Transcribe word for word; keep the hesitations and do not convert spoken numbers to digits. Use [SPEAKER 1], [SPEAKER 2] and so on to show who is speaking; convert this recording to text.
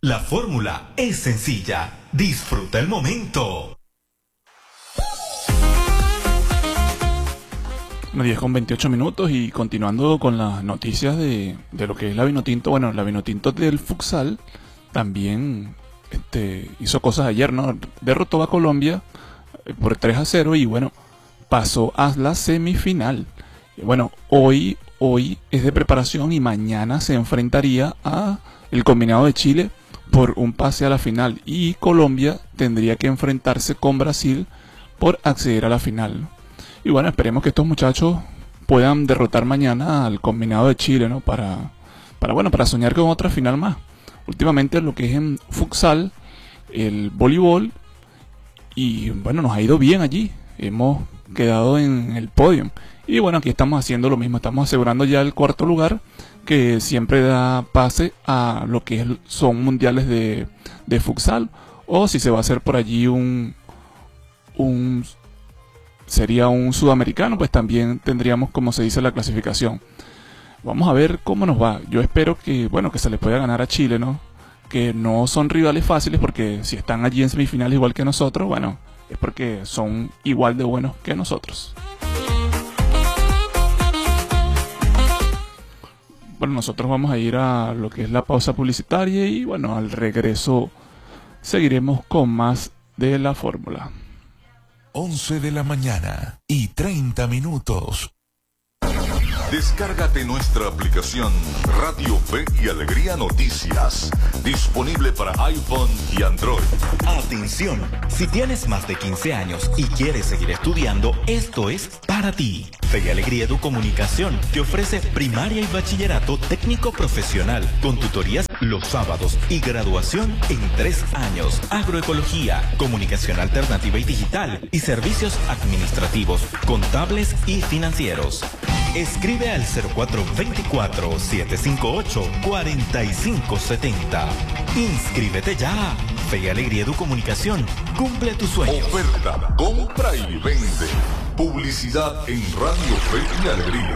[SPEAKER 1] La fórmula es sencilla. Disfruta el momento.
[SPEAKER 2] diez con veintiocho minutos y continuando con las noticias de, de lo que es la Vinotinto. Bueno, la Vinotinto del futsal también este, hizo cosas ayer, ¿no? Derrotó a Colombia por tres a cero y bueno, pasó a la semifinal. Bueno, hoy, hoy es de preparación y mañana se enfrentaría a el combinado de Chile por un pase a la final y Colombia tendría que enfrentarse con Brasil por acceder a la final. Y bueno, esperemos que estos muchachos puedan derrotar mañana al combinado de Chile, ¿no? Para, para, bueno, para soñar con otra final más. Últimamente lo que es en futsal, el voleibol, y bueno, nos ha ido bien allí. Hemos quedado en el podio. Y bueno, aquí estamos haciendo lo mismo. Estamos asegurando ya el cuarto lugar, que siempre da pase a lo que es, son mundiales de, de futsal. O si se va a hacer por allí un... un sería un sudamericano, pues también tendríamos, como se dice, la clasificación. Vamos a ver cómo nos va. Yo espero que, bueno, que se les pueda ganar a Chile, ¿no? Que no son rivales fáciles, porque si están allí en semifinales igual que nosotros, bueno, es porque son igual de buenos que nosotros. Bueno, nosotros vamos a ir a lo que es la pausa publicitaria y bueno, al regreso seguiremos con más de la fórmula.
[SPEAKER 3] once de la mañana y treinta minutos.
[SPEAKER 4] Descárgate nuestra aplicación Radio Fe y Alegría Noticias, disponible para iPhone y Android.
[SPEAKER 1] Atención, si tienes más de quince años y quieres seguir estudiando, esto es para ti. Fe y Alegría Educomunicación te ofrece primaria y bachillerato técnico profesional con tutorías los sábados y graduación en tres años. Agroecología, comunicación alternativa y digital y servicios administrativos, contables y financieros. Escribe al cero cuatro dos cuatro, siete cinco ocho, cuatro cinco siete cero. Inscríbete ya. Fe y Alegría Educomunicación. Cumple tus sueños.
[SPEAKER 4] Oferta, compra y vende. Publicidad en Radio Fe y Alegría.